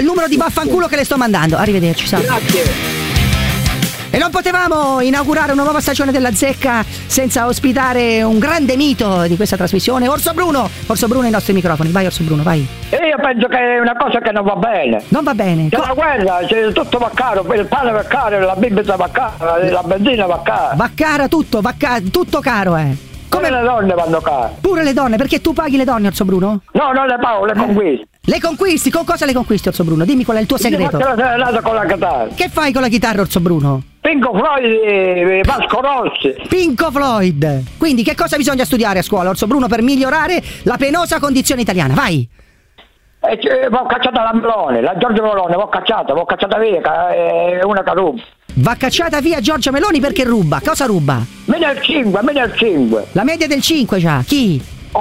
numero di vaffanculo che le sto mandando. Arrivederci, salve. Grazie. E non potevamo inaugurare una nuova stagione della Zecca senza ospitare un grande mito di questa trasmissione, Orso Bruno. Orso Bruno ai nostri microfoni. Vai Orso Bruno, vai. Io penso che è una cosa che non va bene. Non va bene. C'è la guerra, c'è tutto va caro, il pane va caro, la bibita va cara, la benzina va cara. Va cara tutto, tutto caro, Come le donne vanno care. Pure le donne, perché tu paghi le donne, Orso Bruno? No, non le pago, le conquisto. Le conquisti? Con cosa le conquisti, Orso Bruno? Dimmi qual è il tuo segreto. Io faccio la serenata con la chitarra. Che fai con la chitarra, Orso Bruno? Pinco Floyd e Vasco Rossi. Pinco Floyd. Quindi che cosa bisogna studiare a scuola, Orso Bruno, per migliorare la penosa condizione italiana? Vai. L'ho cacciata la Meloni, la Giorgia Meloni, l'ho cacciata via, è una che ruba. Va cacciata via Giorgia Meloni perché ruba. Cosa ruba? Media il 5. La media del 5 già. Chi?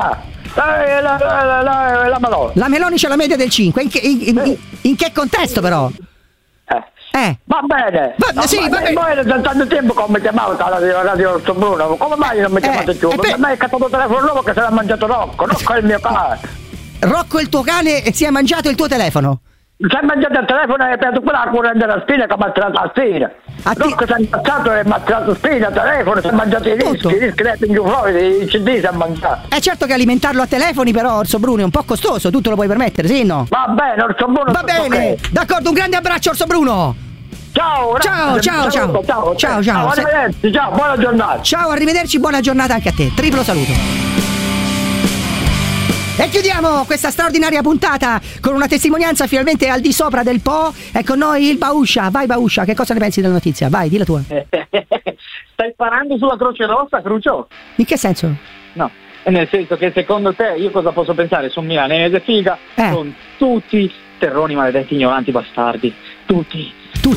La Meloni. La Meloni c'ha la media del 5. In che contesto però? Va bene. Va bene. Voi da tanto tempo che mi chiamavo dalla radio Orso Bruno, come mai non mi chiamate più? Perché mai è cattato il telefono nuovo che se l'ha mangiato Rocco è il mio cane. Rocco è il tuo cane e si è mangiato il tuo telefono? Si è mangiato il telefono e ha preso quella a corrente della spina che ha mazzato la spina. Rocco si è impazzato e ha mazzato spina, telefono, si è mangiato i dischi dei Pink Floyd, i CD si è mangiato. È certo che alimentarlo a telefoni però, Orso Bruno, è un po' costoso, tu te lo puoi permettere, sì o no? Va bene, Orso Bruno. Va bene, okay. D'accordo, un grande abbraccio Orso Bruno. Ciao. Arrivederci, ciao, buona giornata. Ciao, arrivederci, buona giornata anche a te. Triplo saluto. E chiudiamo questa straordinaria puntata con una testimonianza finalmente al di sopra del Po. È con noi il Bauscia. Vai Bauscia, che cosa ne pensi della notizia? Vai, di la tua. Stai sparando sulla Croce Rossa, Crucio? In che senso? No, nel senso che secondo te io cosa posso pensare su un milanese figa? Sono tutti terroni maledetti ignoranti bastardi. Tutti.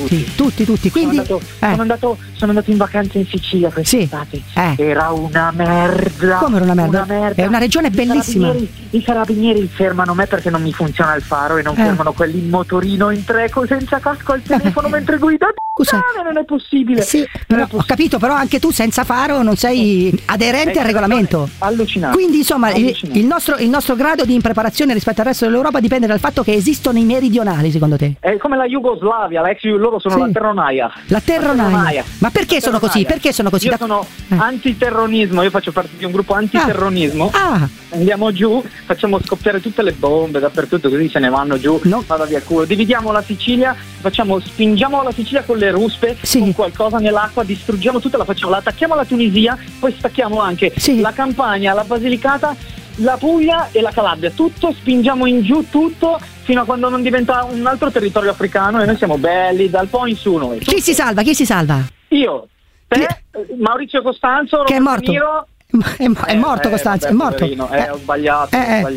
Quindi sono andato in vacanza in Sicilia quest'estate. Era una merda. Come era una merda? È una regione bellissima. I carabinieri fermano me perché non mi funziona il faro e non fermano quelli in motorino in treco senza casco al telefono mentre guida. Non è possibile. Sì, però, ho capito, però anche tu senza faro non sei aderente al regolamento. Allucinante. Quindi insomma il nostro grado di impreparazione rispetto al resto dell'Europa dipende dal fatto che esistono i meridionali, secondo te? È come la Jugoslavia, loro sono la terronaia. La terronaia. Ma perché sono così? Perché sono così? Io sono antiterrorismo, io faccio parte di un gruppo antiterrorismo. Andiamo giù, facciamo scoppiare tutte le bombe dappertutto, così se ne vanno giù, vada via culo. Dividiamo la Sicilia, spingiamo la Sicilia con le ruspe, con qualcosa nell'acqua, distruggiamo tutta, la attacchiamo alla Tunisia, poi stacchiamo anche la Campania, la Basilicata, la Puglia e la Calabria, tutto, spingiamo in giù tutto fino a quando non diventa un altro territorio africano e noi siamo belli dal Po in su noi. Chi si salva? Io, te, Maurizio Costanzo, che è morto. Niro. È morto Costanzo, è morto. Ho sbagliato.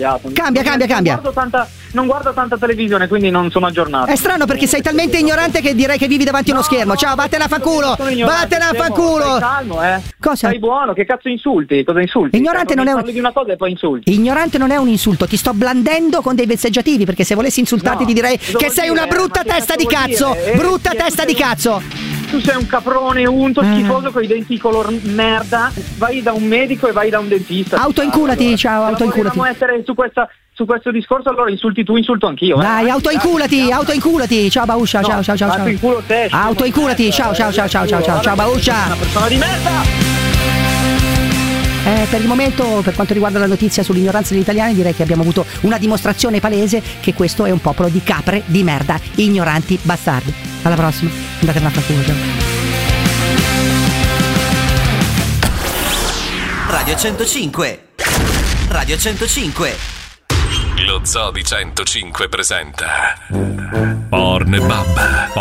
Cambia. Non guardo tanta televisione, quindi non sono aggiornato. È strano perché sei talmente ignorante che direi che vivi davanti a uno schermo. Ciao, vattene a fa culo. Stai calmo, Cosa? Stai buono, che cazzo insulti? Cosa insulti? Ignorante non è parli di una cosa e poi insulti. Ignorante non è un insulto, ti sto blandendo con dei vezzeggiativi, perché se volessi insultarti ti direi che sei una brutta testa di cazzo. Brutta testa di cazzo. Tu sei un caprone unto, schifoso, con i denti color merda. Vai da un medico e vai da un dentista. Autoinculati, ciao, autoinculati. Dobbiamo essere su questo discorso, allora insulti tu, insulto anch'io. Dai, autoinculati. Ciao Bauscia, ciao. Autoinculati, ciao Bauscia. Una persona di merda. Per il momento, per quanto riguarda la notizia sull'ignoranza degli italiani, direi che abbiamo avuto una dimostrazione palese che questo è un popolo di capre di merda, ignoranti bastardi. Alla prossima, andatene a fanculo, ciao. Radio 105. Lo Zoo di 105 presenta Pornbub.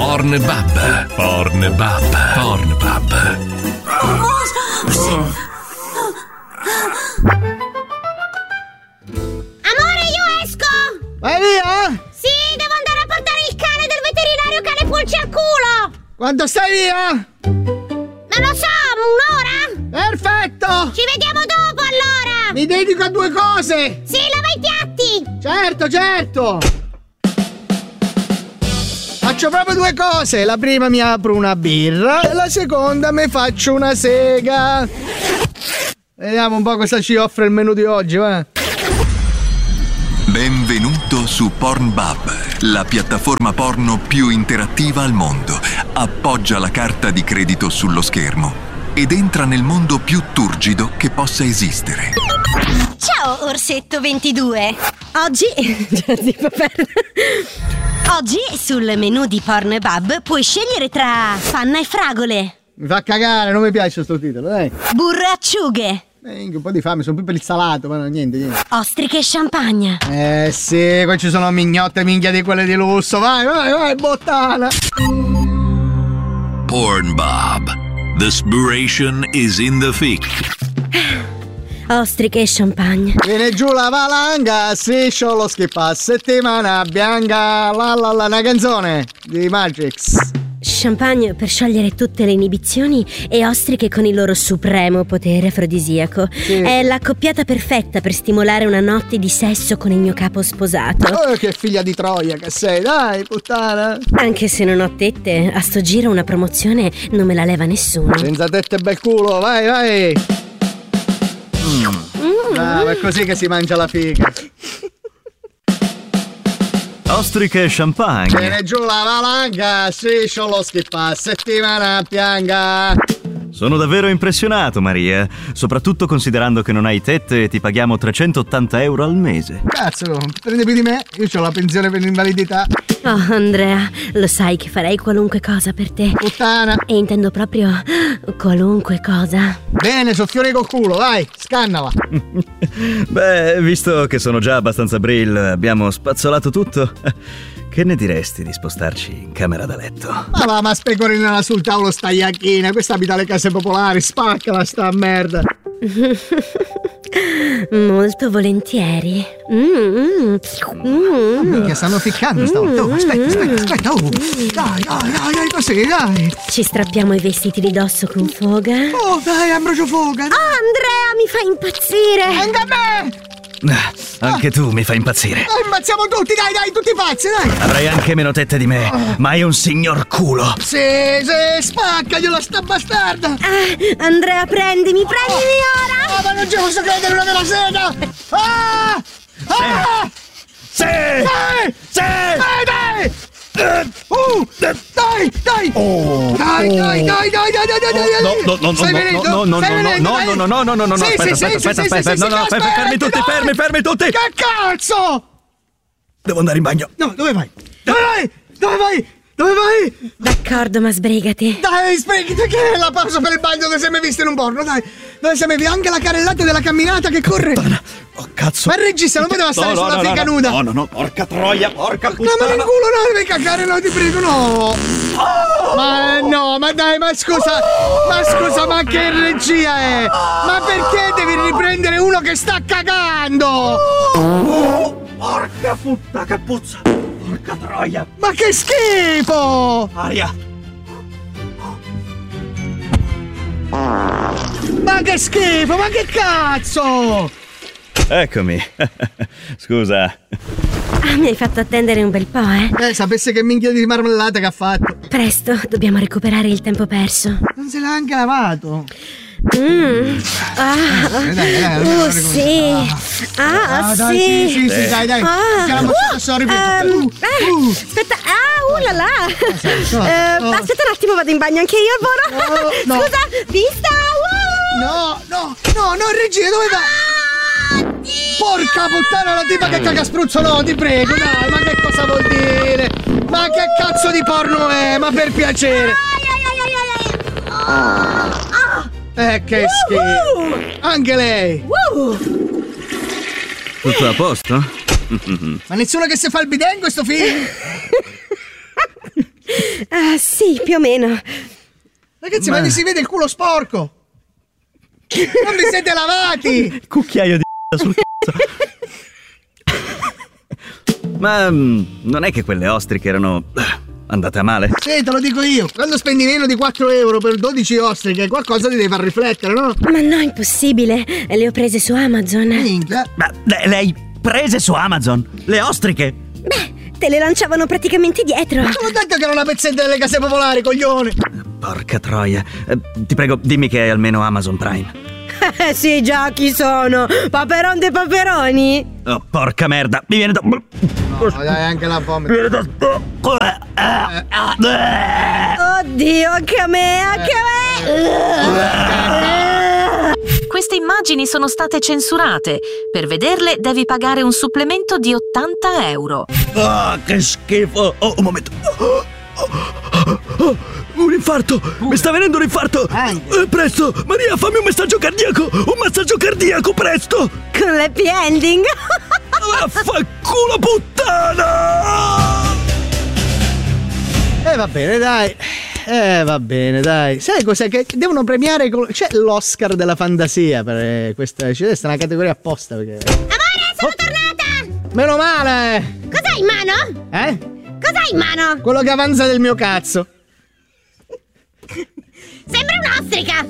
Amore, io esco! Vai via? Sì, devo andare a portare il cane del veterinario cane pulci al culo! Quando stai via? Non lo so, un'ora? Perfetto! Ci vediamo dopo allora! Mi dedico a 2 cose! Sì, lava i piatti! Certo! Faccio proprio 2 cose. La prima mi apro una birra e la seconda mi faccio una sega. Vediamo un po' cosa ci offre il menù di oggi, va. Benvenuto solo su Pornbub, la piattaforma porno più interattiva al mondo. Appoggia la carta di credito sullo schermo ed entra nel mondo più turgido che possa esistere. Ciao Orsetto 22. Oggi sul menù di Pornbub puoi scegliere tra panna e fragole. Mi fa cagare, non mi piace sto titolo, dai. Burro e acciughe. Un po' di fame, sono più per il salato, ma niente. Ostriche e champagne. Sì, qua ci sono mignotte minchia di quelle di lusso. Vai, bottana. Pornbub. The inspiration is in the thick. Ostriche e champagne. Viene giù la valanga, striscio lo schippa, settimana bianca, la una canzone di Matrix. Champagne per sciogliere tutte le inibizioni e ostriche con il loro supremo potere afrodisiaco. Sì. È la coppiata perfetta per stimolare una notte di sesso con il mio capo sposato. Oh, che figlia di Troia che sei, dai, puttana. Anche se non ho tette, a sto giro una promozione non me la leva nessuno. Senza tette bel culo, vai. È così che si mangia la figa. Ostriche e champagne. Viene giù la valanga, striscio lo schippa, settimana bianca. Sono davvero impressionato, Maria, soprattutto considerando che non hai tette e ti paghiamo 380 euro al mese. Cazzo, prende più di me, io ho la pensione per l'invalidità. Oh, Andrea, lo sai che farei qualunque cosa per te. Puttana. E intendo proprio qualunque cosa. Bene, soffiore col culo, vai, scannala. Beh, visto che sono già abbastanza brill, abbiamo spazzolato tutto. Che ne diresti di spostarci in camera da letto? Ma specorinala sul tavolo sta iacchina, questa abita alle case popolari, spaccala sta merda. Molto volentieri. Minchia, stanno ficcando stavolta. Aspetta. Dai, così, dai. Ci strappiamo i vestiti di dosso con foga. Oh, dai, ambrogio foga. Dai. Oh, Andrea, mi fai impazzire. Anche a me. Anche tu mi fai impazzire. Ammazziamo tutti, dai, tutti pazzi, dai. Avrai anche meno tette di me, ma hai un signor culo. Sì, spaccagliela sta bastarda. Andrea, prendimi ora. Ma non ci posso credere, una vera sega. Sì. Dai. Dai! Oh! Dai! No, aspetta, fermi tutti! Che cazzo! Devo andare in bagno. No, dove vai? Dove vai? D'accordo, ma sbrigati. Dai, sbrigati, che è la pausa per il bagno che sei mai visto in un porno, dai! Dove sei mai visto anche la carrellata della camminata che corre? Oh, cazzo! Ma il regista non poteva stare sulla figa nuda! No, porca troia, porca puttana! No, ma nel culo no, devi cagare, no, ti prego, no! Ma dai, ma scusa, ma che regia è? Ma perché devi riprendere uno che sta cagando? Porca puttana, che puzza! Porca troia! Ma che schifo! Aria! Ma che schifo, ma che cazzo! Eccomi. Scusa. Mi hai fatto attendere un bel po', eh? Sapesse che minchia di marmellata che ha fatto. Presto, dobbiamo recuperare il tempo perso. Non se l'ha anche lavato. Dai, sì. Sì, dai. Aspetta, là là. Aspetta un attimo, vado in bagno anche io, Alvaro. Scusa, vista. No, regia, dove vai? Porca puttana, la tipa che caga spruzzo, no, ti prego, dai, ma che cosa vuol dire? Ma che cazzo di porno è? Ma per piacere. Che schifo. Anche lei. Tutto a posto? Ma nessuno che si fa il bidet in questo film? Sì, più o meno. Ragazzi, ma si vede il culo sporco. Non vi siete lavati. Cucchiaio di sul cazzo. Ma non è che quelle ostriche erano andate a male? Sì, te lo dico io. Quando spendi meno di 4 euro per 12 ostriche, qualcosa ti deve far riflettere, no? Ma no, impossibile. Le ho prese su Amazon. Minchia. Ma le hai prese su Amazon? Le ostriche? Beh, te le lanciavano praticamente dietro. Ma l'ho detto che era una pezzetta delle case popolari, coglione. Porca troia. Ti prego, dimmi che hai almeno Amazon Prime. Sì, già, chi sono? Paperon dei paperoni? Oh, porca merda, mi viene da... No, dai, anche la fame. Oddio, anche a me, Queste immagini sono state censurate. Per vederle devi pagare un supplemento di 80 euro. Ah, che schifo! Oh, un momento. Un infarto! Mi sta venendo un infarto! Presto! Maria, fammi un massaggio cardiaco! Un massaggio cardiaco, presto! Con l'happy ending! Vaffanculo, puttana! Va bene, dai. Va bene, dai. Sai cos'è? Che devono premiare. C'è l'Oscar della fantasia per questa. C'è una categoria apposta perché. Amore, sono tornata! Meno male! Cos'hai in mano? Cos'hai in mano? Quello che avanza del mio cazzo. Sembra un'ostrica!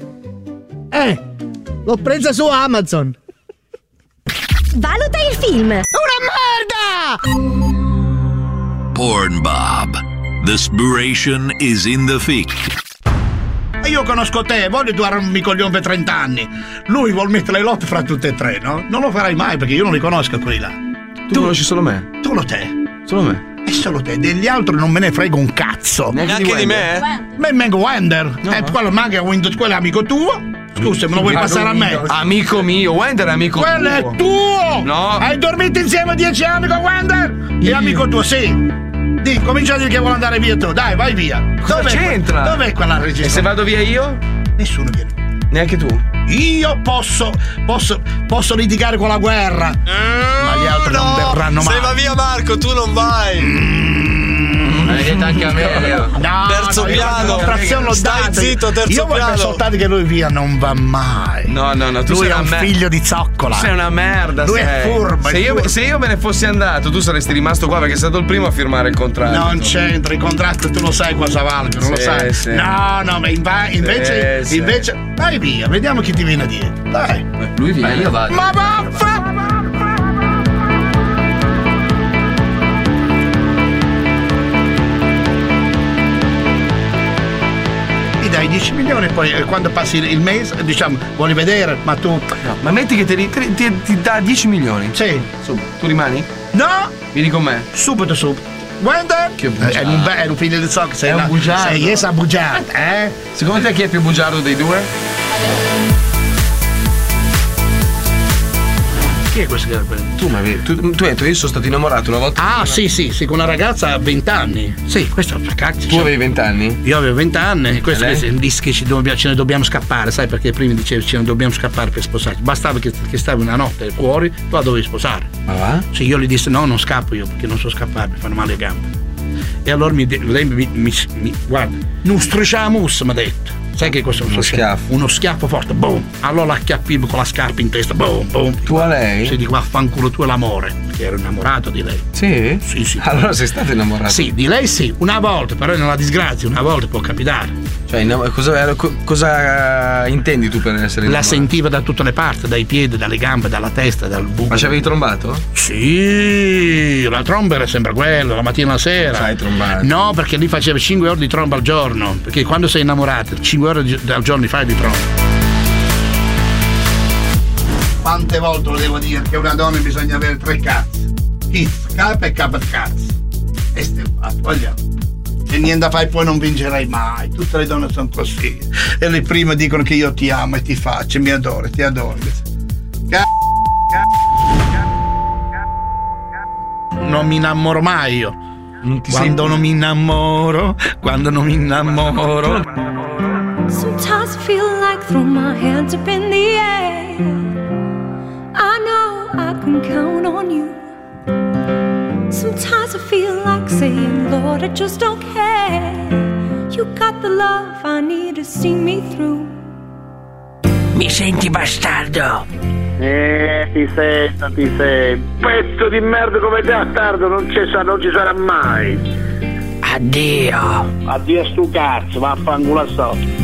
L'ho presa su Amazon. Valuta il film. Una merda! Pornbob. The inspiration is in the fic. Io conosco te, voglio darmi coglione per 30 anni. Lui vuol mettere le lotte fra tutte e tre, no? Non lo farai mai perché io non li conosco quelli là. Tu conosci solo me? Solo te. Solo me. E solo te, degli altri non me ne frego un cazzo. Neanche di me? Me vengo Wender. No. Quello manca Windows, quello è amico tuo. Scusa, me lo vuoi passare a me? Amico mio, Wender è amico tuo. Quello è tuo! No. Hai dormito insieme 10 anni con Wender? È amico tuo, sì. Dì, comincia a dire che vuole andare via tu. Dai, vai via. Cosa c'entra? Dov'è quella registrazione? E se vado via io? Nessuno viene. Neanche tu? Io posso litigare con la guerra. Ma gli altri non verranno mai. Se va via Marco, tu non vai. L'hai detto anche a me. No, terzo piano. Stai zitto, terzo io piano. Io soltanto che lui via non va mai. No, tu lui sei è un figlio di zoccola. Tu sei una merda. Lui è furbo. Se io me ne fossi andato, tu saresti rimasto qua perché sei stato il primo a firmare il contratto. Non c'entra, il contratto tu lo sai cosa vale, non lo sai. Sì. No, ma invece vai via, vediamo chi ti viene dietro. Dai. Lui viene, io vado. Ma vaffa! Dai 10 milioni e poi quando passi il mese diciamo vuoi vedere ma tu no, ma metti che ti dà 10 milioni sì tu rimani? No vieni con me subito guarda è un figlio di so che sei un bugiardo sei bugiardo secondo te chi è più bugiardo dei due? Chi è questo? Tu hai detto io sono stato innamorato una volta. Ah sì con una ragazza a 20 anni. Sì, questo cazzo. Tu avevi 20 anmi? Io avevo 20 anni. Questo dice che ce ne dobbiamo scappare, sai perché prima dicevi ce ne dobbiamo scappare per sposarci. Bastava che stavi una notte fuori, tu la dovevi sposare. Ma va? Sì, io gli dissi no, non scappo io perché non so scappare, mi fanno male le gambe. E allora lei mi guarda, non strisciamus mi ha detto. Sai che questo è uno schiaffo? Uno schiaffo forte, boom! Allora la acchiappivo con la scarpa in testa, boom! Tu a lei? Sì, dico vaffanculo tu è l'amore, perché ero innamorato di lei. Sì? Sì. Allora sei stato innamorato? Sì, di lei sì, una volta, però nella disgrazia, una volta può capitare. Cioè, cosa intendi tu per essere innamorato? La sentiva da tutte le parti, dai piedi, dalle gambe, dalla testa, dal buco. Ma ci avevi trombato? Sì, la tromba era sempre quella, la mattina e la sera. Sai trombato? No, perché lì faceva 5 ore di tromba al giorno, perché quando sei innamorato, 5 ore al giorno fai di tromba. Quante volte lo devo dire che una donna bisogna avere 3 cazzi. Kiss, capa e capa cazzo. E vogliamo. E niente da fare, poi non vincerai mai. Tutte le donne sono così. E le prime dicono che io ti amo e ti faccio, mi adoro, ti adoro. Non mi innamoro mai io. Non mi innamoro. Sometimes I feel like throwing my hands up in the air. I know I can count on you. Sometimes I feel like saying, Lord, I just don't care. You got the love I need to see me through. Mi senti bastardo? Ti sento. Pezzo di merda come bastardo, non ci sarà mai. Addio stu cazzo, vaffanculo a sotto.